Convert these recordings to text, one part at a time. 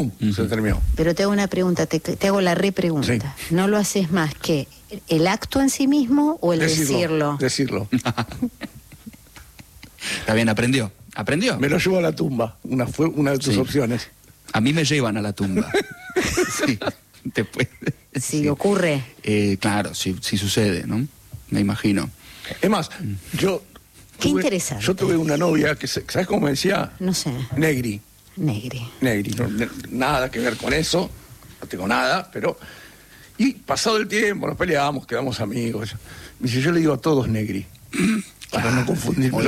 Se terminó. Pero te hago una pregunta, te hago la repregunta. Sí. ¿No lo haces más que el acto en sí mismo o el decirlo? Decirlo. Está bien, aprendió. Me lo llevo a la tumba. Fue una de tus opciones. A mí me llevan a la tumba. Sí. Después, sí, ocurre. Claro, sí sucede, ¿no? Me imagino. Es más, Qué interesante. Yo tuve una novia que, ¿sabes cómo me decía? No sé. Negri. Nada que ver con eso. No tengo nada, pero... Y pasado el tiempo, nos peleamos, quedamos amigos. Me dice, yo le digo a todos Negri. Para no confundirme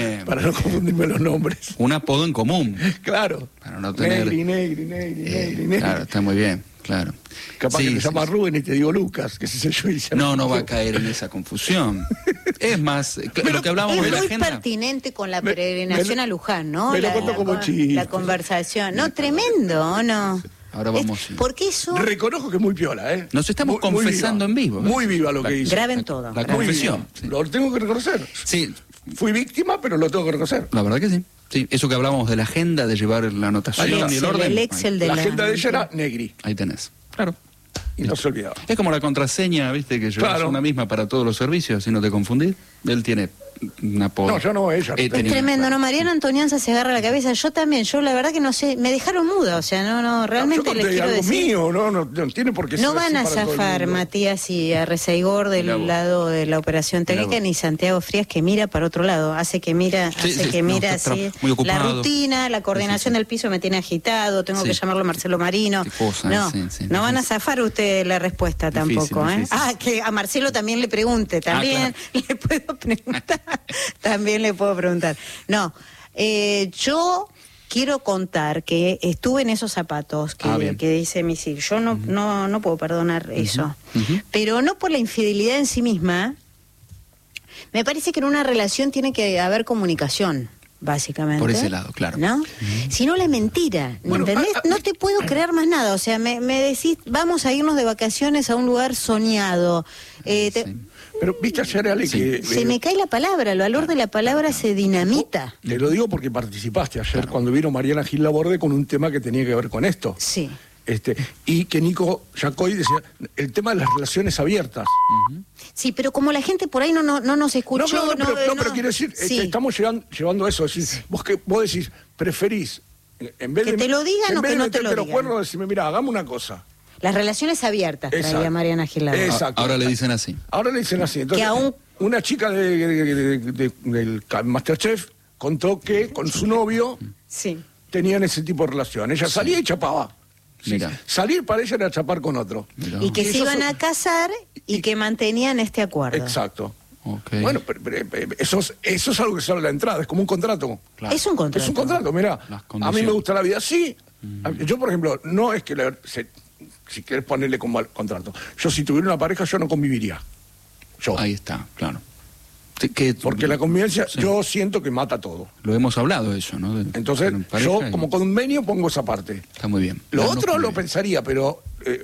los nombres. Un apodo en común. Claro. Para no tener... Negri. Claro, está muy bien, claro. Capaz que te llama Rubén y te digo Lucas, que sé yo. No va a caer en esa confusión. Es más, lo que hablábamos de la agenda... Es muy pertinente con la peregrinación a Luján, ¿no? Me lo cuento como chiste. La conversación. No, tremendo, ¿o no? Ahora vamos. Porque eso... Reconozco que es muy piola, ¿eh? Nos estamos confesando en vivo. Muy viva lo que hizo. Graben todo. La confesión. Sí. Lo tengo que reconocer. Sí. Fui víctima, pero lo tengo que reconocer. La verdad que sí. Sí, eso que hablábamos de la agenda, de llevar la anotación y el orden. El Excel de la agenda de ella era Negri. Ahí tenés. Claro. Y no se olvidaba. Es como la contraseña, ¿viste? Que llevas una misma para todos los servicios, si no te confundís. Él tiene un apodo. No, yo no, ella. Es tremendo, ¿no? Mariana Antonianza se agarra la cabeza. Yo también, la verdad que no sé, me dejaron muda, o sea, realmente les quiero decir. Mío, no tiene por qué ser. No van a zafar Matías y a Rezaigor del lado de la operación técnica, ni Santiago Frías que mira para otro lado, hace que mira así. La rutina, la coordinación del piso me tiene agitado, tengo que llamarlo Marcelo Marino. No van a zafar usted la respuesta tampoco, ¿eh? Que a Marcelo también le pregunte, también le puedo preguntar. También le puedo preguntar. No, yo quiero contar que estuve en esos zapatos que dice Misil. Yo no puedo perdonar eso. Pero no por la infidelidad en sí misma. Me parece que en una relación tiene que haber comunicación, básicamente. Por ese lado, claro. ¿No? Si no, la mentira, ¿me entendés? No te puedo creer más nada. O sea, me decís, vamos a irnos de vacaciones a un lugar soñado. Pero viste ayer, Ale, que... Se me cae la palabra, el valor de la palabra se dinamita. Te lo digo porque participaste ayer cuando vino Mariana Gil Laborde con un tema que tenía que ver con esto. Sí. Y que Nico Yacoy decía, el tema de las relaciones abiertas. Sí, pero como la gente por ahí no nos escuchó... pero quiero decir, estamos llevando a eso. Decir, vos decís, preferís, en vez que te lo digan o que no te lo digan. Cuernos, decirme, mira, hagamos una cosa. Las relaciones abiertas, traía Mariana Gil Laborde. Exacto. Ahora le dicen así. Entonces, que aún... una chica del Masterchef contó que con su novio tenían ese tipo de relación. Ella salía y chapaba. Salir para ella era chapar con otro. Y que se iban a casar y que mantenían este acuerdo. Exacto. Okay. Bueno, pero eso es algo que se habla en la entrada, es como un contrato. Claro. Es un contrato, mirá. A mí me gusta la vida así. Yo, por ejemplo, no es que si querés ponerle como al contrato. Yo, si tuviera una pareja, yo no conviviría. Ahí está, claro. Porque la convivencia, yo siento que mata todo. Lo hemos hablado eso, ¿no? Entonces, yo como convenio pongo esa parte. Está muy bien. Lo otro lo pensaría, pero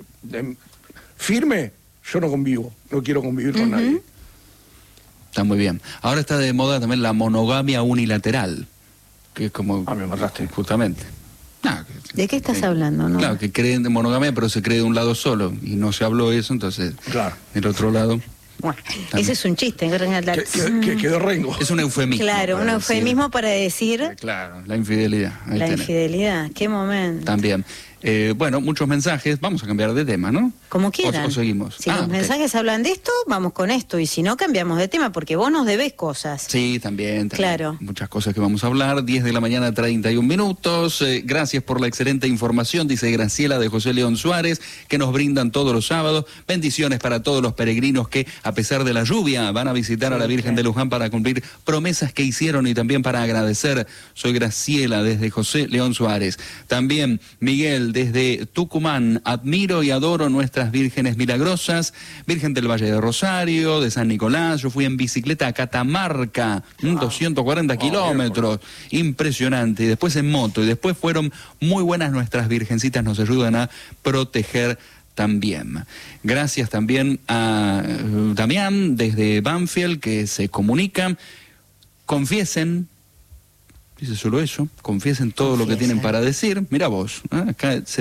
firme, yo no convivo. No quiero convivir con nadie. Está muy bien. Ahora está de moda también la monogamia unilateral, que es como... me mataste. Justamente. ¿De qué estás hablando? ¿No? Claro, que creen de monogamia, pero se cree de un lado solo. Y no se habló eso, entonces... Claro. Del otro lado... Bueno, ese es un chiste. Que quedó rengo. Es un eufemismo. Claro, un eufemismo para decir... Claro, la infidelidad. Infidelidad, qué momento. También. Bueno, muchos mensajes. Vamos a cambiar de tema, ¿no? Como quieran. O seguimos. Si los mensajes hablan de esto, vamos con esto. Y si no, cambiamos de tema, porque vos nos debés cosas. Sí, también. Claro. Muchas cosas que vamos a hablar. 10 de la mañana, 31 minutos. Gracias por la excelente información, dice Graciela de José León Suárez, que nos brindan todos los sábados. Bendiciones para todos los peregrinos que, a pesar de la lluvia, van a visitar a la Virgen de Luján para cumplir promesas que hicieron y también para agradecer. Soy Graciela desde José León Suárez. También Miguel desde Tucumán. Admiro y adoro nuestras vírgenes milagrosas. Virgen del Valle de Rosario, de San Nicolás. Yo fui en bicicleta a Catamarca, 240 kilómetros. Impresionante. Y después en moto. Y después fueron muy buenas nuestras virgencitas. Nos ayudan a proteger también. Gracias también a Damián desde Banfield, que se comunica. Confiesen, dice solo eso, confiesen todo lo que tienen para decir. Mira vos, acá se